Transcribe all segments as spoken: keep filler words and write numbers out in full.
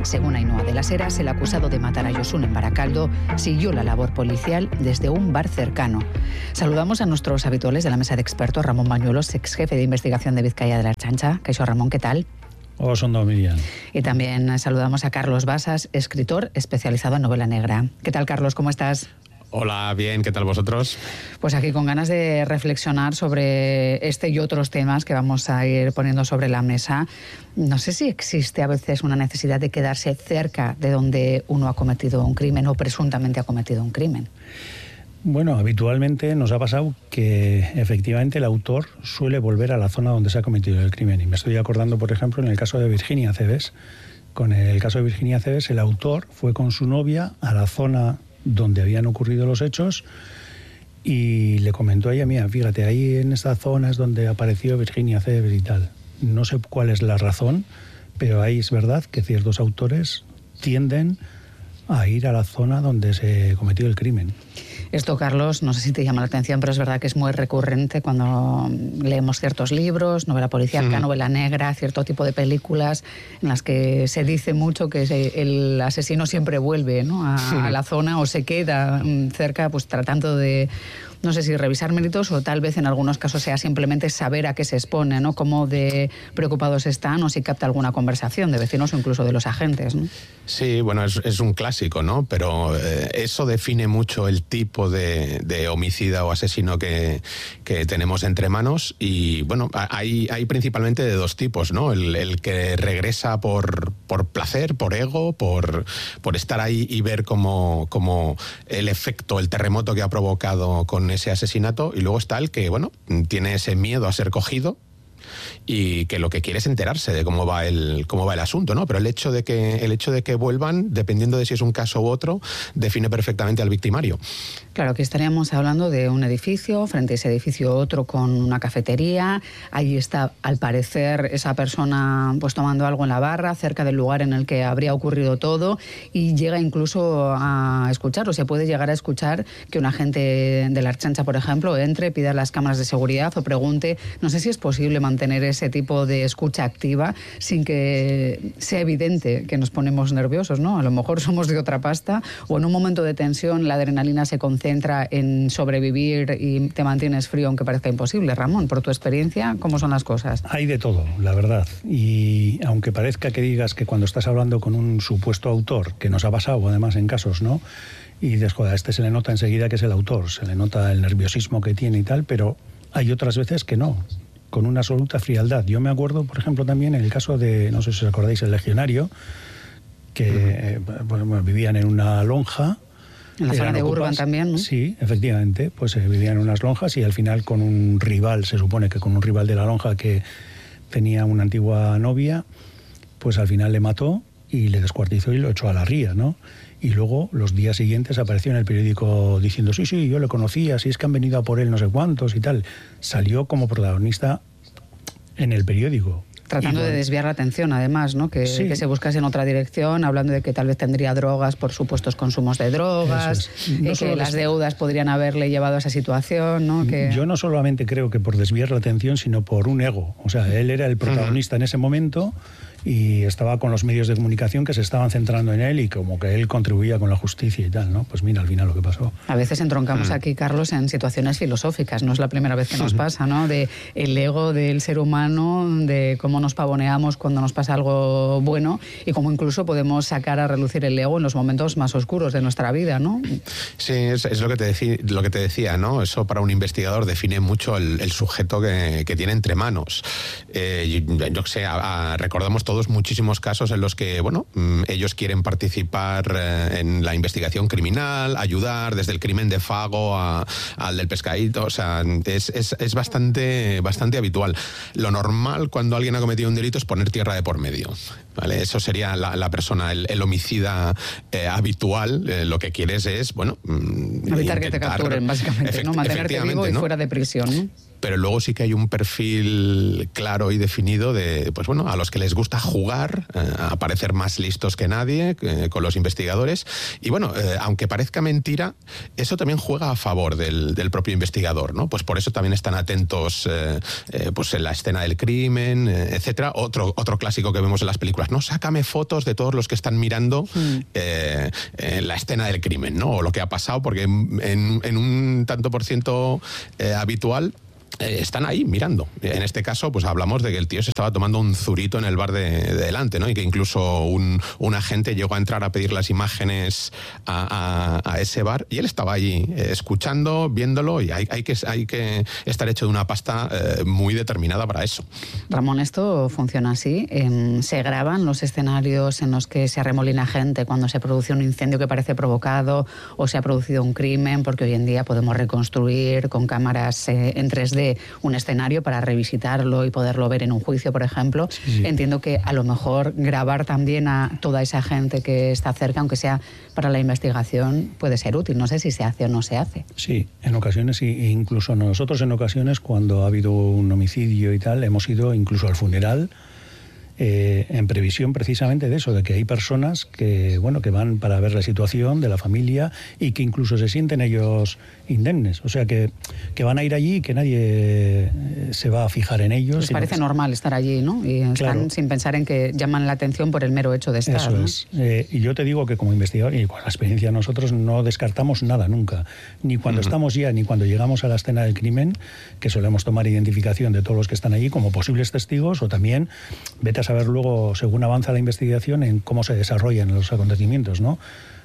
Según Ainhoa de las Heras, el acusado de matar a Yosun en Baracaldo siguió la labor policial desde un bar cercano. Saludamos a nuestros habituales de la mesa de expertos, Ramón Bañuelos, ex jefe de investigación de Vizcaya de la Ertzaintza. Kaixo, Ramón, ¿qué tal? Hola, Sondo, Miriam. Y también saludamos a Carlos Basas, escritor especializado en novela negra. ¿Qué tal, Carlos? ¿Cómo estás? Hola, bien, ¿qué tal vosotros? Pues aquí con ganas de reflexionar sobre este y otros temas que vamos a ir poniendo sobre la mesa. No sé si existe a veces una necesidad de quedarse cerca de donde uno ha cometido un crimen o presuntamente ha cometido un crimen. Bueno, habitualmente nos ha pasado que efectivamente el autor suele volver a la zona donde se ha cometido el crimen. Y me estoy acordando, por ejemplo, en el caso de Virginia Cebes. Con el caso de Virginia Cebes, el autor fue con su novia a la zona donde habían ocurrido los hechos y le comentó a ella, mira, fíjate, ahí en esta zona es donde apareció Virginia Cebes y tal. No sé cuál es la razón, pero ahí es verdad que ciertos autores tienden a ir a la zona donde se cometió el crimen. Esto, Carlos, no sé si te llama la atención, pero es verdad que es muy recurrente cuando leemos ciertos libros, novela policíaca, mm. novela negra, cierto tipo de películas en las que se dice mucho que el asesino siempre vuelve, ¿no?, a, sí. a la zona o se queda cerca, pues tratando de, no sé si revisar méritos o tal vez en algunos casos sea simplemente saber a qué se expone, ¿no?, cómo de preocupados están o si capta alguna conversación de vecinos o incluso de los agentes, ¿no? Sí, bueno, es, es un clásico, ¿no? Pero eh, eso define mucho el tipo de, de homicida o asesino que, que tenemos entre manos y, bueno, hay, hay principalmente de dos tipos, ¿no? El, el que regresa por, por placer, por ego, por, por estar ahí y ver cómo, cómo el efecto, el terremoto que ha provocado con ese asesinato, y luego está el que, bueno, tiene ese miedo a ser cogido y que lo que quiere es enterarse de cómo va el cómo va el asunto, ¿no? Pero el hecho de que el hecho de que vuelvan, dependiendo de si es un caso u otro, define perfectamente al victimario. Claro, aquí estaríamos hablando de un edificio, frente a ese edificio otro con una cafetería. Allí está, al parecer, esa persona pues tomando algo en la barra, cerca del lugar en el que habría ocurrido todo, y llega incluso a escuchar, o se puede llegar a escuchar que un agente de la Ertzaintza, por ejemplo, entre, pida las cámaras de seguridad o pregunte. No sé si es posible mantener ese tipo de escucha activa sin que sea evidente que nos ponemos nerviosos, ¿no? A lo mejor somos de otra pasta o en un momento de tensión la adrenalina se concentra en sobrevivir y te mantienes frío aunque parezca imposible. Ramón, por tu experiencia, ¿cómo son las cosas? Hay de todo, la verdad. Y aunque parezca que digas que cuando estás hablando con un supuesto autor, que nos ha pasado además en casos, ¿no?, y dices, joder, a este se le nota enseguida que es el autor, se le nota el nerviosismo que tiene y tal, pero hay otras veces que no, con una absoluta frialdad. Yo me acuerdo, por ejemplo, también en el caso de, no sé si os acordáis, el legionario, que uh-huh. eh, bueno, vivían en una lonja. En la zona de Urban también, ¿no? Sí, efectivamente, pues eh, vivían en unas lonjas y al final con un rival, se supone que con un rival de la lonja que tenía una antigua novia, pues al final le mató y le descuartizó y lo echó a la ría, ¿no? Y luego, los días siguientes, apareció en el periódico diciendo, sí, sí, yo le conocía, si es que han venido a por él no sé cuántos y tal. Salió como protagonista en el periódico. Tratando de desviar la atención, además, ¿no? Que, sí. que se buscase en otra dirección, hablando de que tal vez tendría drogas por supuestos consumos de drogas, es. no y que las deudas podrían haberle llevado a esa situación, ¿no? Que... Yo no solamente creo que por desviar la atención, sino por un ego. O sea, él era el protagonista uh-huh. en ese momento y estaba con los medios de comunicación que se estaban centrando en él y como que él contribuía con la justicia y tal, ¿no? Pues mira, al final lo que pasó. A veces entroncamos mm. aquí, Carlos, en situaciones filosóficas, no es la primera vez que nos pasa, ¿no? De el ego del ser humano, de cómo nos pavoneamos cuando nos pasa algo bueno y cómo incluso podemos sacar a relucir el ego en los momentos más oscuros de nuestra vida, ¿no? Sí, es, es lo que te decí, lo que te decía, ¿no? Eso para un investigador define mucho el, el sujeto que, que tiene entre manos. Eh, yo, yo sé, a, a, recordamos todos muchísimos casos en los que, bueno, ellos quieren participar eh, en la investigación criminal, ayudar desde el crimen de Fago a, al del pescadito, o sea, es, es, es bastante, bastante habitual. Lo normal cuando alguien ha cometido un delito es poner tierra de por medio, ¿vale? Eso sería la, la persona, el, el homicida eh, habitual, eh, lo que quieres es, bueno... Evitar intentar, que te capturen, básicamente, ¿no? Mantenerte vivo y ¿no? fuera de prisión, ¿no? pero luego sí que hay un perfil claro y definido de, pues bueno, a los que les gusta jugar, eh, a parecer más listos que nadie, eh, con los investigadores. Y bueno, eh, aunque parezca mentira, eso también juega a favor del, del propio investigador, ¿no? Pues por eso también están atentos eh, eh, pues en la escena del crimen, eh, etcétera. Otro, otro clásico que vemos en las películas, ¿no? Sácame fotos de todos los que están mirando mm. eh, eh, la escena del crimen, ¿no? O lo que ha pasado, porque en, en un tanto por ciento eh, habitual Eh, están ahí mirando. En este caso, pues hablamos de que el tío se estaba tomando un zurito en el bar de, de delante, ¿no? Y que incluso un, un agente llegó a entrar a pedir las imágenes a, a, a ese bar y él estaba ahí eh, escuchando, viéndolo, y hay, hay, que, hay que estar hecho de una pasta eh, muy determinada para eso. Ramón, esto funciona así. Eh, se graban los escenarios en los que se arremolina gente cuando se produce un incendio que parece provocado o se ha producido un crimen, porque hoy en día podemos reconstruir con cámaras eh, en tres D un escenario para revisitarlo y poderlo ver en un juicio, por ejemplo. Sí. Entiendo que a lo mejor grabar también a toda esa gente que está cerca, aunque sea para la investigación, puede ser útil. No sé si se hace o no se hace. Sí, en ocasiones, incluso nosotros en ocasiones, cuando ha habido un homicidio y tal, hemos ido incluso al funeral, Eh, en previsión precisamente de eso, de que hay personas que, bueno, que van para ver la situación de la familia y que incluso se sienten ellos indemnes. O sea, que, que van a ir allí y que nadie se va a fijar en ellos. Les parece normal estar allí, ¿no? Y están claro. sin pensar en que llaman la atención por el mero hecho de estar. Eso ¿no? es. Eh, y yo te digo que como investigador y con la experiencia nosotros no descartamos nada nunca. Ni cuando uh-huh. estamos ya, ni cuando llegamos a la escena del crimen, que solemos tomar identificación de todos los que están allí como posibles testigos, o también vete a saber luego, según avanza la investigación, en cómo se desarrollan los acontecimientos, ¿no?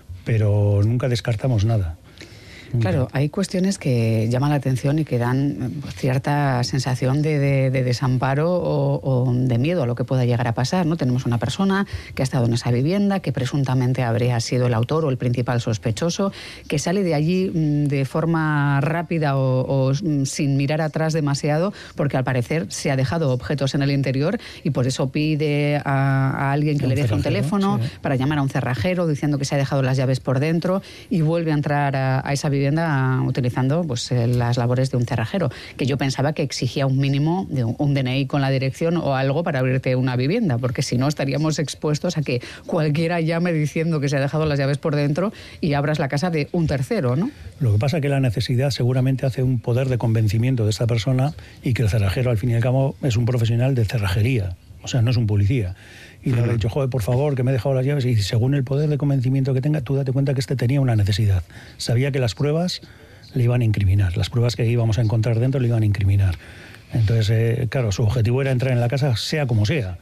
Pero nunca descartamos nada. Claro, hay cuestiones que llaman la atención y que dan cierta sensación de, de, de desamparo o, o de miedo a lo que pueda llegar a pasar, ¿no? Tenemos una persona que ha estado en esa vivienda, que presuntamente habría sido el autor o el principal sospechoso, que sale de allí de forma rápida o, o sin mirar atrás demasiado, porque al parecer se ha dejado objetos en el interior y por eso pide a, a alguien que un le deje un teléfono sí. para llamar a un cerrajero diciendo que se ha dejado las llaves por dentro y vuelve a entrar a, a esa vivienda utilizando pues las labores de un cerrajero, que yo pensaba que exigía un mínimo de un, un D N I con la dirección o algo para abrirte una vivienda, porque si no estaríamos expuestos a que cualquiera llame diciendo que se ha dejado las llaves por dentro y abras la casa de un tercero, ¿no? Lo que pasa es que la necesidad seguramente hace un poder de convencimiento de esta persona y que el cerrajero al fin y al cabo es un profesional de cerrajería, o sea, no es un policía. Y le ha dicho, joder, por favor, que me he dejado las llaves. Y según el poder de convencimiento que tenga, tú date cuenta que este tenía una necesidad. Sabía que las pruebas le iban a incriminar. Las pruebas que íbamos a encontrar dentro le iban a incriminar. Entonces, eh, claro, su objetivo era entrar en la casa sea como sea.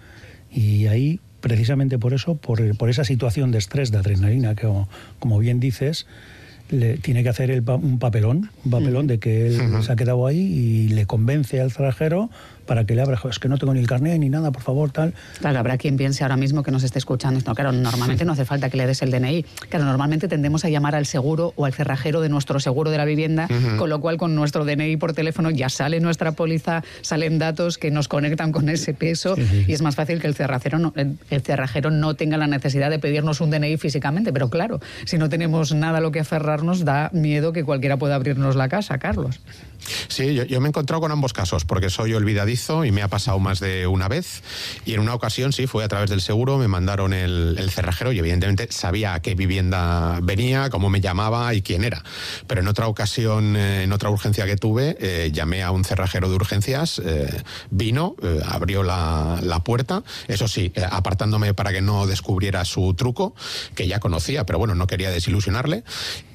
Y ahí, precisamente por eso, por, por esa situación de estrés, de adrenalina, que como, como bien dices, le tiene que hacer el, un papelón, un papelón de que él uh-huh. se ha quedado ahí y le convence al cerrajero para que le abra, es que no tengo ni el carnet ni nada, por favor, tal. Claro, habrá quien piense ahora mismo que nos esté escuchando. No, claro, normalmente no hace falta que le des el D N I. Claro, normalmente tendemos a llamar al seguro o al cerrajero de nuestro seguro de la vivienda, uh-huh. con lo cual con nuestro D N I por teléfono ya sale nuestra póliza, salen datos que nos conectan con ese peso sí, sí. y es más fácil que el cerrajero, no, el, el cerrajero no tenga la necesidad de pedirnos un D N I físicamente. Pero claro, si no tenemos nada a lo que aferrarnos, da miedo que cualquiera pueda abrirnos la casa, Carlos. Sí, yo, yo me he encontrado con ambos casos, porque soy olvidadizo y me ha pasado más de una vez. Y en una ocasión, sí, fue a través del seguro, me mandaron el, el cerrajero y evidentemente sabía a qué vivienda venía, cómo me llamaba y quién era. Pero en otra ocasión, eh, en otra urgencia que tuve, eh, llamé a un cerrajero de urgencias, eh, vino, eh, abrió la, la puerta, eso sí, eh, apartándome para que no descubriera su truco, que ya conocía, pero bueno, no quería desilusionarle,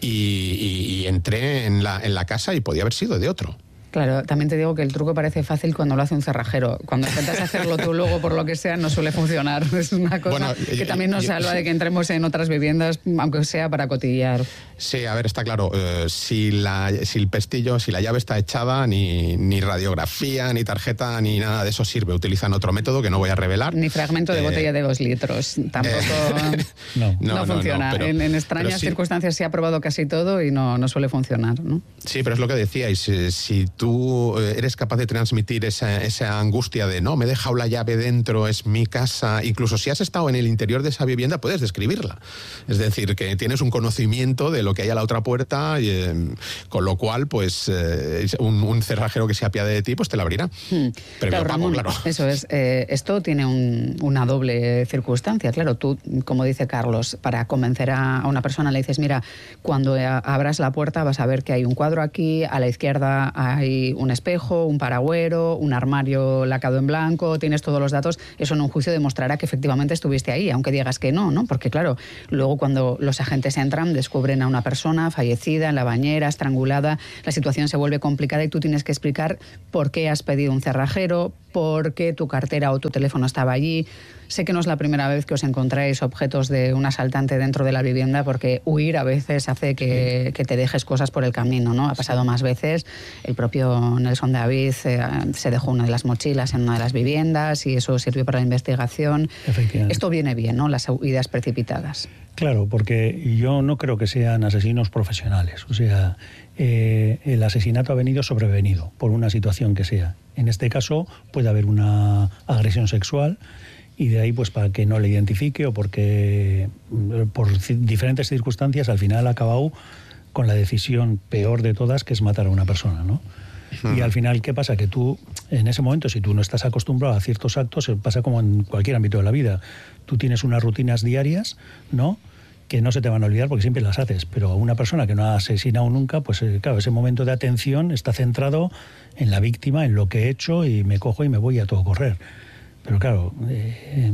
y, y, y entré en la, en la casa y podía haber sido de otro. Claro, también te digo que el truco parece fácil cuando lo hace un cerrajero. Cuando intentas hacerlo tú luego, por lo que sea, no suele funcionar. Es una cosa bueno, que también nos yo, salva de que entremos en otras viviendas, aunque sea para cotillar. Sí, a ver, está claro. Eh, si, la, si el pestillo, si la llave está echada, ni, ni radiografía, ni tarjeta, ni nada de eso sirve. Utilizan otro método que no voy a revelar. Ni fragmento de eh, botella de dos litros. Tampoco eh, no. No, no funciona. No, no, pero, en, en extrañas sí, circunstancias se ha probado casi todo y no, no suele funcionar, ¿no? Sí, pero es lo que decíais. Si, si tú eres capaz de transmitir esa, esa angustia de no, me he dejado la llave dentro, es mi casa. Incluso si has estado en el interior de esa vivienda, puedes describirla. Es decir, que tienes un conocimiento de lo que hay a la otra puerta, y, eh, con lo cual, pues, eh, un, un cerrajero que se apiade de ti, pues te la abrirá. Hmm. Pero claro, pago, Ramón, claro. Eso es. Eh, esto tiene un, una doble circunstancia. Claro, tú, como dice Carlos, para convencer a, a una persona le dices, mira, cuando abras la puerta vas a ver que hay un cuadro aquí, a la izquierda hay un espejo, un paragüero, un armario lacado en blanco, tienes todos los datos. Eso en un juicio demostrará que efectivamente estuviste ahí, aunque digas que no, ¿no? Porque claro, luego cuando los agentes entran descubren a una persona fallecida en la bañera, estrangulada, la situación se vuelve complicada y tú tienes que explicar por qué has pedido un cerrajero, por qué tu cartera o tu teléfono estaba allí. Sé que no es la primera vez que os encontráis objetos de un asaltante dentro de la vivienda, porque huir a veces hace que, sí. que te dejes cosas por el camino, ¿no? Ha pasado más veces. El propio Nelson David eh, se dejó una de las mochilas en una de las viviendas y eso sirvió para la investigación. Esto viene bien, ¿no? Las huidas precipitadas. Claro, porque yo no creo que sean asesinos profesionales. O sea, eh, el asesinato ha venido sobrevenido por una situación que sea. En este caso puede haber una agresión sexual, y de ahí, pues, para que no le identifique o porque por diferentes circunstancias al final ha acabado con la decisión peor de todas, que es matar a una persona, ¿no? Uh-huh. Y al final, ¿qué pasa? Que tú, en ese momento, si tú no estás acostumbrado a ciertos actos, pasa como en cualquier ámbito de la vida. Tú tienes unas rutinas diarias, ¿no?, que no se te van a olvidar porque siempre las haces, pero una persona que no ha asesinado nunca, pues claro, ese momento de atención está centrado en la víctima, en lo que he hecho, y me cojo y me voy a todo correr. Pero claro, eh,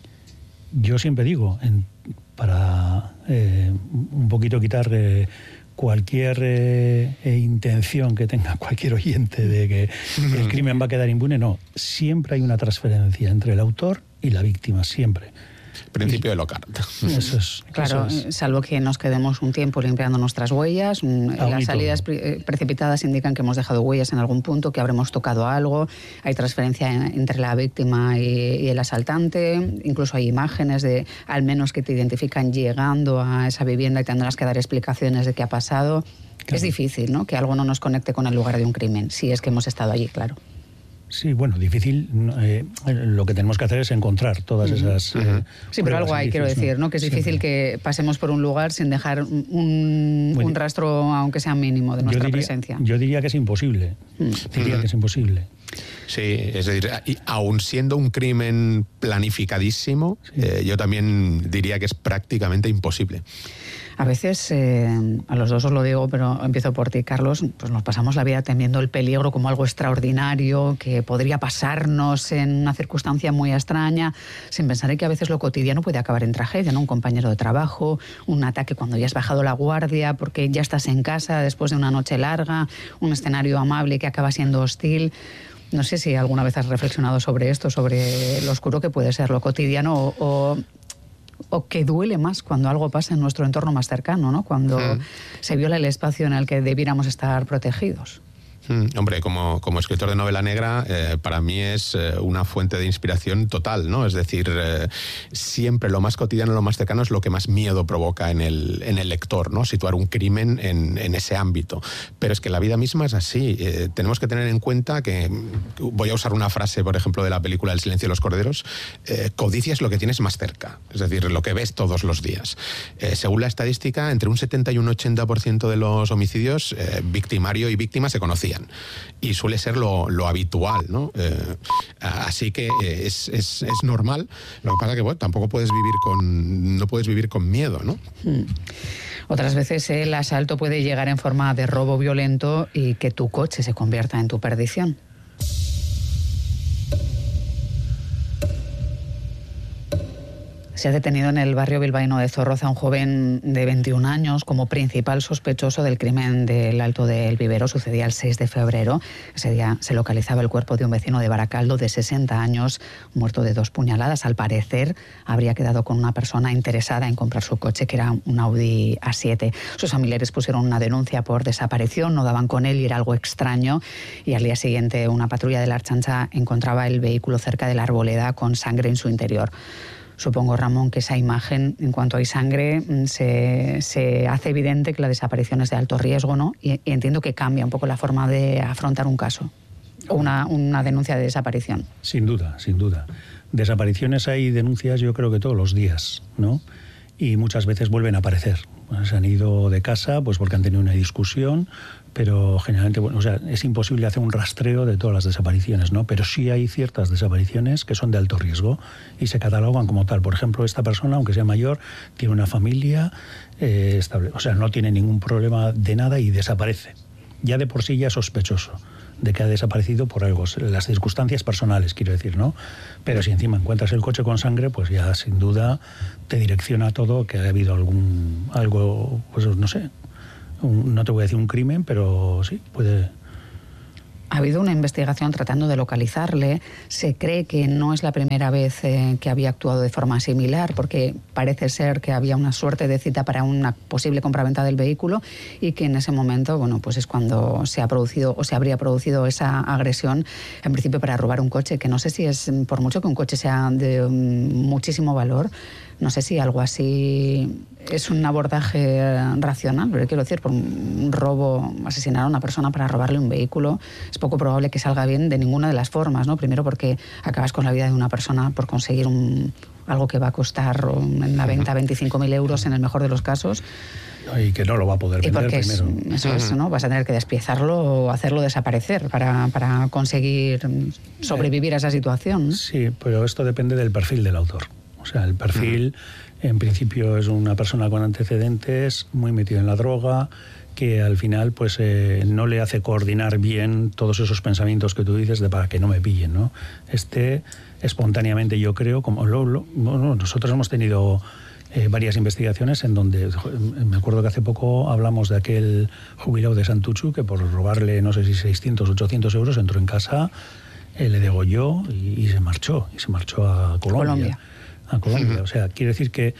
yo siempre digo, en, para eh, un poquito quitar eh, cualquier eh, intención que tenga cualquier oyente de que el crimen va a quedar impune, no. Siempre hay una transferencia entre el autor y la víctima, siempre. Principio de Lockhart. Eso es, claro, eso es. Salvo que nos quedemos un tiempo limpiando nuestras huellas. Aún las salidas pre- precipitadas indican que hemos dejado huellas en algún punto, que habremos tocado algo. Hay transferencia en, entre la víctima y, y el asaltante. Incluso hay imágenes de, al menos, que te identifican llegando a esa vivienda y tendrás que dar explicaciones de qué ha pasado. Claro. Es difícil, ¿no?, que algo no nos conecte con el lugar de un crimen, si es que hemos estado allí, claro. Sí, bueno, difícil. Eh, lo que tenemos que hacer es encontrar todas esas... Uh-huh. Eh, sí, pero algo hay, quiero decir, ¿no? Que es difícil Siempre. que pasemos por un lugar sin dejar un, bueno, un rastro, aunque sea mínimo, de nuestra yo diría, presencia. Yo diría que es imposible. Mm. Diría uh-huh. que es imposible. Sí, es decir, y aun siendo un crimen planificadísimo, sí. eh, yo también diría que es prácticamente imposible. A veces, eh, a los dos os lo digo, pero empiezo por ti, Carlos, pues nos pasamos la vida temiendo el peligro como algo extraordinario, que podría pasarnos en una circunstancia muy extraña, sin pensar en que a veces lo cotidiano puede acabar en tragedia, ¿no? Un compañero de trabajo, un ataque cuando ya has bajado la guardia, porque ya estás en casa después de una noche larga, un escenario amable que acaba siendo hostil. No sé si alguna vez has reflexionado sobre esto, sobre lo oscuro que puede ser lo cotidiano o... o o que duele más cuando algo pasa en nuestro entorno más cercano, ¿no? Cuando mm. se viola el espacio en el que debiéramos estar protegidos. Mm, hombre, como, como escritor de novela negra, eh, para mí es eh, una fuente de inspiración total, ¿no? Es decir, eh, siempre lo más cotidiano, lo más cercano es lo que más miedo provoca en el, en el lector, ¿no? Situar un crimen en, en ese ámbito. Pero es que la vida misma es así. Eh, tenemos que tener en cuenta que, voy a usar una frase, por ejemplo, de la película El silencio de los corderos, eh, codicia es lo que tienes más cerca, es decir, lo que ves todos los días. Eh, según la estadística, entre un setenta y un ochenta por ciento de los homicidios, eh, victimario y víctima se conocían. Y suele ser lo, lo habitual, ¿no? Eh, así que es, es, es normal. Lo que pasa es que, bueno, tampoco puedes vivir con, no puedes vivir con miedo, ¿no? Hmm. Otras veces el asalto puede llegar en forma de robo violento y que tu coche se convierta en tu perdición. Se ha detenido en el barrio bilbaíno de Zorroza a un joven de veintiún años como principal sospechoso del crimen del Alto del Vivero. Sucedía el seis de febrero. Ese día se localizaba el cuerpo de un vecino de Baracaldo de sesenta años, muerto de dos puñaladas. Al parecer, habría quedado con una persona interesada en comprar su coche, que era un Audi A siete. Sus familiares pusieron una denuncia por desaparición, no daban con él y era algo extraño. Y al día siguiente, una patrulla de la Ertzaintza encontraba el vehículo cerca de la arboleda con sangre en su interior. supongo, Ramón, que esa imagen, en cuanto hay sangre, se, se hace evidente que la desaparición es de alto riesgo, ¿no? Y, y entiendo que cambia un poco la forma de afrontar un caso o una, una denuncia de desaparición. Sin duda, sin duda. Desapariciones hay denuncias yo creo que todos los días, ¿no? Y muchas veces vuelven a aparecer. Bueno, se han ido de casa pues porque han tenido una discusión, pero generalmente, bueno, o sea, es imposible hacer un rastreo de todas las desapariciones, ¿no? Pero sí hay ciertas desapariciones que son de alto riesgo y se catalogan como tal. Por ejemplo, esta persona, aunque sea mayor, tiene una familia eh, estable, o sea, no tiene ningún problema de nada y desaparece. Ya de por sí ya es sospechoso de que ha desaparecido por algo, las circunstancias personales, quiero decir, ¿no? Pero si encima encuentras el coche con sangre, pues ya sin duda te direcciona todo que ha habido algún, algo, pues no sé, un, no te voy a decir un crimen, pero sí, puede... Ha habido una investigación tratando de localizarle. Se cree que no es la primera vez eh, que había actuado de forma similar, porque parece ser que había una suerte de cita para una posible compraventa del vehículo y que en ese momento, bueno, pues es cuando se ha producido o se habría producido esa agresión, en principio para robar un coche, que no sé si es, por mucho que un coche sea de um, muchísimo valor, no sé si algo así es un abordaje racional, pero quiero decir, por un robo, asesinar a una persona para robarle un vehículo, es poco probable que salga bien de ninguna de las formas, ¿no? Primero porque acabas con la vida de una persona por conseguir un, algo que va a costar en la venta veinticinco mil euros en el mejor de los casos. Y que no lo va a poder vender es, primero. Eso es, ¿no? Vas a tener que despiezarlo o hacerlo desaparecer para, para conseguir sobrevivir a esa situación, ¿no? Sí, pero esto depende del perfil del autor. O sea, el perfil, en principio, es una persona con antecedentes, muy metida en la droga, que al final pues eh, no le hace coordinar bien todos esos pensamientos que tú dices de para que no me pillen, ¿no? Este, espontáneamente, yo creo, como lo, lo, bueno, nosotros hemos tenido eh, varias investigaciones en donde, me acuerdo que hace poco hablamos de aquel jubilado de Santuchu que por robarle, no sé si seiscientos, ochocientos euros, entró en casa, eh, le degolló y, y se marchó, y se marchó a Colombia. Colombia. a Colombia. O sea, quiere decir que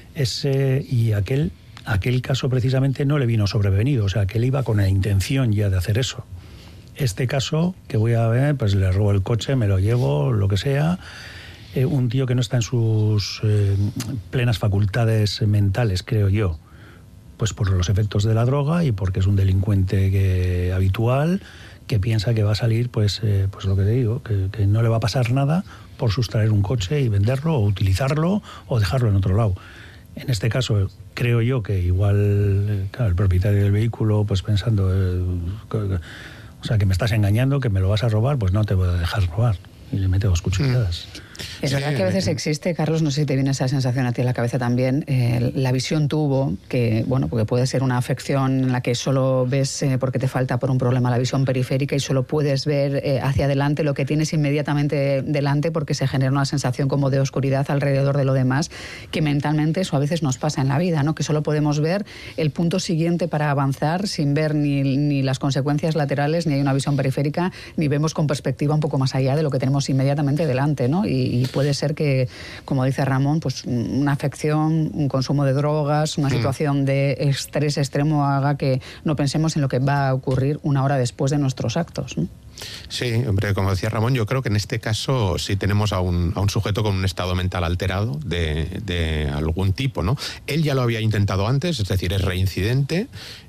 ese y aquel aquel caso precisamente no le vino sobrevenido, o sea, que él iba con la intención ya de hacer eso. Este caso, que voy a ver, pues le robo el coche, me lo llevo, lo que sea, eh, un tío que no está en sus eh, plenas facultades mentales, creo yo, pues por los efectos de la droga y porque es un delincuente que, habitual, que piensa que va a salir, pues, eh, pues lo que te digo, que, que no le va a pasar nada por sustraer un coche y venderlo o utilizarlo o dejarlo en otro lado. En este caso, creo yo que igual, claro, el propietario del vehículo, pues pensando, eh, que, o sea, que me estás engañando, que me lo vas a robar, pues no te voy a dejar robar. Y le mete dos cuchilladas. Es verdad que a veces existe, Carlos, no sé si te viene esa sensación a ti en la cabeza también, eh, la visión tubo, que bueno, porque puede ser una afección en la que solo ves eh, porque te falta por un problema la visión periférica y solo puedes ver eh, hacia adelante lo que tienes inmediatamente delante porque se genera una sensación como de oscuridad alrededor de lo demás, que mentalmente eso a veces nos pasa en la vida, ¿no? Que solo podemos ver el punto siguiente para avanzar sin ver ni, ni las consecuencias laterales, ni hay una visión periférica, ni vemos con perspectiva un poco más allá de lo que tenemos inmediatamente delante, ¿no? Y, y puede ser que, como dice Ramón, pues una afección, un consumo de drogas, una situación de estrés extremo haga que no pensemos en lo que va a ocurrir una hora después de nuestros actos, ¿no? Sí, hombre, como decía Ramón, yo creo que en este caso sí tenemos a un, a un sujeto con un estado mental alterado de, de algún tipo, ¿no? Él ya lo había intentado antes, es decir, es reincidente,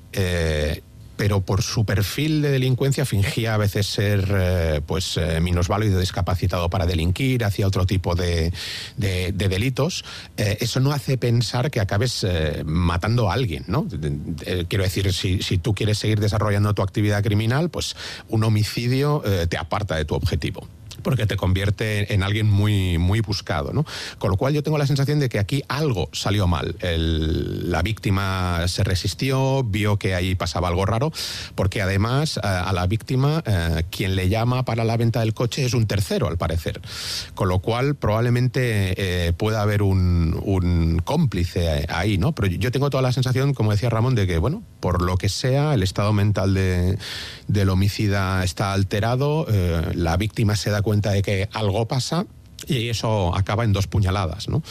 eh, pero por su perfil de delincuencia fingía a veces ser eh, pues eh, minusválido y discapacitado para delinquir, hacía otro tipo de, de, de delitos. Eh, eso no hace pensar que acabes eh, matando a alguien, ¿no? Eh, quiero decir, si, si tú quieres seguir desarrollando tu actividad criminal, pues un homicidio eh, te aparta de tu objetivo, porque te convierte en alguien muy, muy buscado, ¿no? Con lo cual yo tengo la sensación de que aquí algo salió mal. El, la víctima se resistió, vio que ahí pasaba algo raro, porque además a, a la víctima eh, quien le llama para la venta del coche es un tercero, al parecer. Con lo cual probablemente eh, pueda haber un, un cómplice ahí, ¿no? Pero yo tengo toda la sensación, como decía Ramón, de que, bueno, por lo que sea, el estado mental de, del homicida está alterado, eh, la víctima se da cuenta cuenta de que algo pasa y eso acaba en dos puñaladas, ¿no?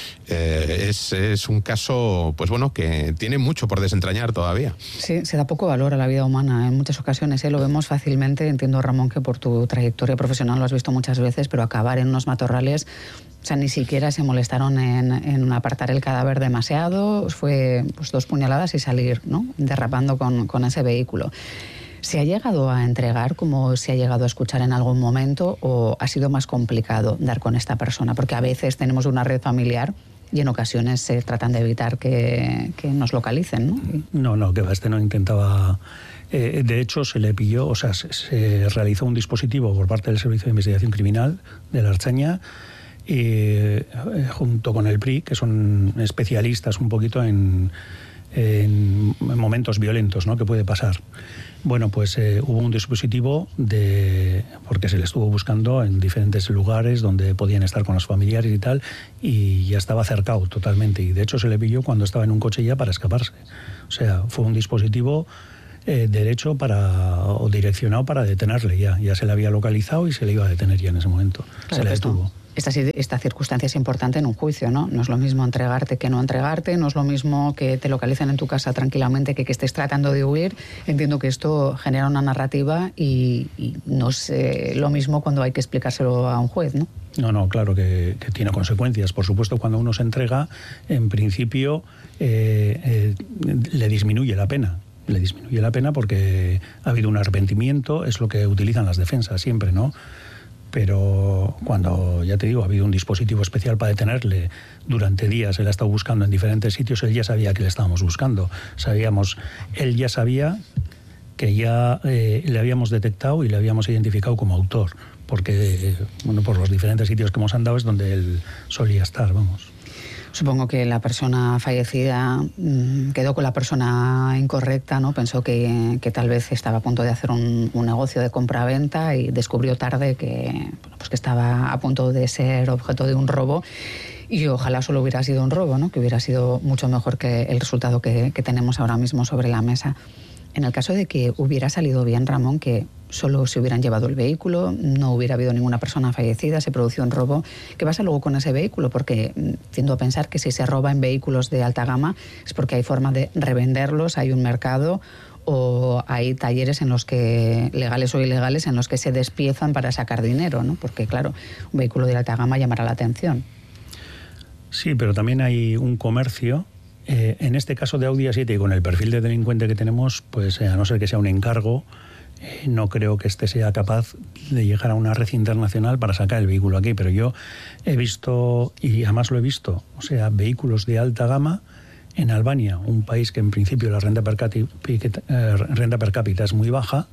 Eh, es, es un caso, pues bueno, que tiene mucho por desentrañar todavía. Sí, se da poco valor a la vida humana en muchas ocasiones, ¿eh? Lo vemos fácilmente. Entiendo, Ramón, que por tu trayectoria profesional lo has visto muchas veces, pero acabar en unos matorrales O sea, ni siquiera se molestaron en, en apartar el cadáver demasiado, fue pues dos puñaladas y salir, ¿no?, derrapando con, con ese vehículo. ¿Se ha llegado a entregar como se ha llegado a escuchar en algún momento o ha sido más complicado dar con esta persona? Porque a veces tenemos una red familiar y en ocasiones se tratan de evitar que, que nos localicen, ¿no? No, no, que va, este no intentaba... Eh, de hecho, se le pilló, o sea, se, se realizó un dispositivo por parte del Servicio de Investigación Criminal de la Ertzaintza, eh, junto con el P R I, que son especialistas un poquito en, en momentos violentos, ¿no?, que puede pasar. Bueno, pues eh, hubo un dispositivo de porque se le estuvo buscando en diferentes lugares donde podían estar con los familiares y tal, y ya estaba cercado totalmente. Y de hecho se le pilló cuando estaba en un coche ya para escaparse. O sea, fue un dispositivo eh, derecho para o direccionado para detenerle ya. Ya se le había localizado y se le iba a detener ya en ese momento. Claro, se le pues detuvo. No. Esta, esta circunstancia es importante en un juicio, ¿no? No es lo mismo entregarte que no entregarte, no es lo mismo que te localicen en tu casa tranquilamente que que estés tratando de huir. Entiendo que esto genera una narrativa y, y no es eh, lo mismo cuando hay que explicárselo a un juez, ¿no? No, no, claro que, que tiene consecuencias. Por supuesto, cuando uno se entrega, en principio eh, eh, le disminuye la pena. Le disminuye la pena porque ha habido un arrepentimiento, es lo que utilizan las defensas siempre, ¿no? Pero cuando, ya te digo, ha habido un dispositivo especial para detenerle durante días, él ha estado buscando en diferentes sitios, él ya sabía que le estábamos buscando. Sabíamos, él ya sabía que ya eh, le habíamos detectado y le habíamos identificado como autor, porque, eh, bueno, por los diferentes sitios que hemos andado es donde él solía estar, vamos. Supongo que la persona fallecida mmm, quedó con la persona incorrecta, ¿no? Pensó que, que tal vez estaba a punto de hacer un, un negocio de compra-venta y descubrió tarde que, bueno, pues que estaba a punto de ser objeto de un robo. Y ojalá solo hubiera sido un robo, ¿no? Que hubiera sido mucho mejor que el resultado que, que tenemos ahora mismo sobre la mesa. En el caso de que hubiera salido bien, Ramón, que solo se hubieran llevado el vehículo, no hubiera habido ninguna persona fallecida, se produjo un robo, ¿qué pasa luego con ese vehículo? Porque tiendo a pensar que si se roba en vehículos de alta gama es porque hay forma de revenderlos, hay un mercado o hay talleres en los que, legales o ilegales, en los que se despiezan para sacar dinero, ¿no? Porque claro, un vehículo de alta gama llamará la atención. Sí, pero también hay un comercio. Eh, en este caso de Audi A siete y con el perfil de delincuente que tenemos, pues eh, a no ser que sea un encargo, eh, no creo que este sea capaz de llegar a una red internacional para sacar el vehículo aquí. Pero yo he visto, y además lo he visto, o sea, vehículos de alta gama en Albania, un país que en principio la renta per cápita, eh, renta per cápita es muy baja,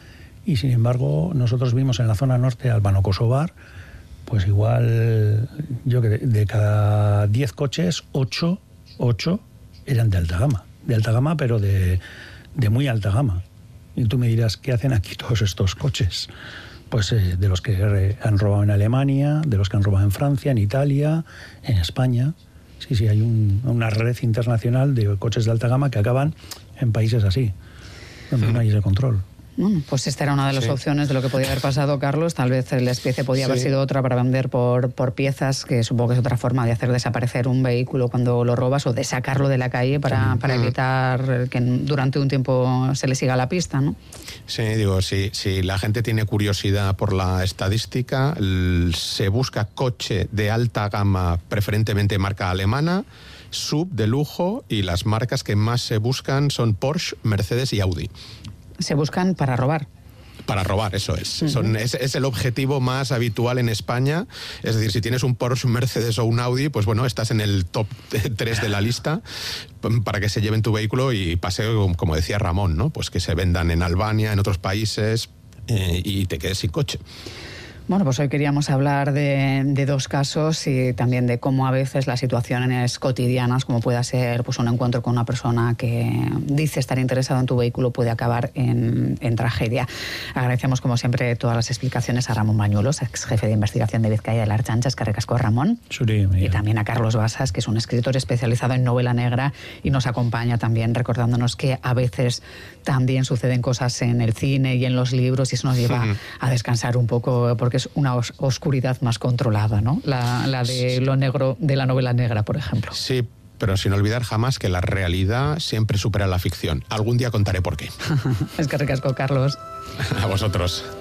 y sin embargo nosotros vimos en la zona norte albano-kosovar, pues igual, yo que de, de cada diez coches, ocho ocho eran de alta gama, de alta gama, pero de, de muy alta gama. Y tú me dirás, ¿qué hacen aquí todos estos coches? Pues eh, de los que han robado en Alemania, de los que han robado en Francia, en Italia, en España. Sí, sí, hay un, una red internacional de coches de alta gama que acaban en países así, donde sí. no hay ese control. Bueno, pues esta era una de las sí. opciones de lo que podía haber pasado, Carlos. Tal vez la especie podía sí. haber sido otra para vender por, por piezas, que supongo que es otra forma de hacer desaparecer un vehículo cuando lo robas o de sacarlo de la calle para, para evitar que durante un tiempo se le siga la pista, ¿no? Sí, digo, si, si la gente tiene curiosidad por la estadística, se busca coche de alta gama, preferentemente marca alemana, sub de lujo, y las marcas que más se buscan son Porsche, Mercedes y Audi. Se buscan para robar. Para robar, eso es. Uh-huh. Son, es. Es el objetivo más habitual en España. Es decir, si tienes un Porsche, un Mercedes o un Audi, pues bueno, estás en el top tres de la lista para que se lleven tu vehículo y pase, como decía Ramón, ¿no? Pues que se vendan en Albania, en otros países, eh, y te quedes sin coche. Bueno, pues hoy queríamos hablar de, de dos casos y también de cómo a veces las situaciones cotidianas, como pueda ser pues un encuentro con una persona que dice estar interesado en tu vehículo, puede acabar en, en tragedia. Agradecemos, como siempre, todas las explicaciones a Ramón Bañuelos, ex jefe de investigación de Vizcaya de la Ertzaintza. Eskerrik asko, Ramón. Sí, y también a Carlos Basas, que es un escritor especializado en novela negra y nos acompaña también recordándonos que a veces también suceden cosas en el cine y en los libros y eso nos lleva uh-huh. a descansar un poco, porque es una os- oscuridad más controlada, ¿no? La, la de lo negro, de la novela negra, por ejemplo. Sí, pero sin olvidar jamás que la realidad siempre supera la ficción. Algún día contaré por qué. Eskerrik asko, Carlos. A vosotros.